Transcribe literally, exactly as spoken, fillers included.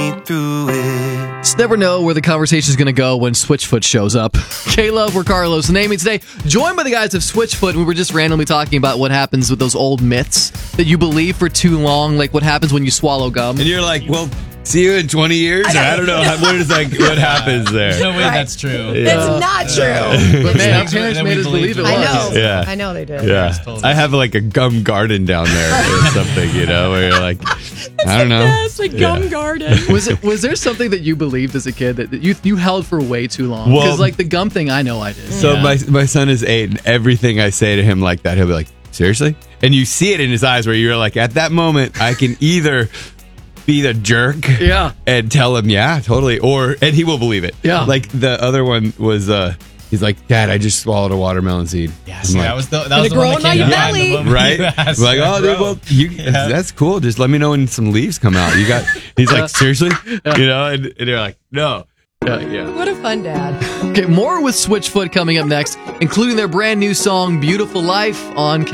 me through it. Just never know where the conversation is going to go when Switchfoot shows up. K-Love, we're Carlos. Naming today, joined by the guys of Switchfoot, and we were just randomly talking about what happens with those old myths that you believe for too long, like what happens when you swallow gum. And you're like, well, see you in twenty years? Or I don't know. What is like? What happens there? There's no way Right. that's true. Yeah. It's not true. But man, our Then parents we made us believe believe it it. was. I know. Yeah. I know they did. Yeah, told I us. have like a gum garden down there or something, you know, where you're like, I don't know. Yes, a gum Yeah. garden. Was it? Was there something that you believed as a kid that that you you held for way too long? Well- Because like the gum thing, I know I did. So Yeah. my my son is eight, and everything I say to him like that, he'll be like, seriously? And you see it in his eyes where you're like, at that moment, I can either be the jerk Yeah. and tell him, yeah, totally, or and he will believe it. Yeah. Like the other one was, uh, he's like, Dad, I just swallowed a watermelon seed. Yeah, I'm see, like, that was the, that Gonna was the grow one in that my came to mind belly. the moment right? you asked. Like, Yeah, oh, dude, bro. well, you, Yeah. that's cool. Just let me know when some leaves come out. You got. He's like, seriously, you know, and, and you're like, no, Yeah. yeah. What a fun dad. Okay, more with Switchfoot coming up next, including their brand new song "Beautiful Life" on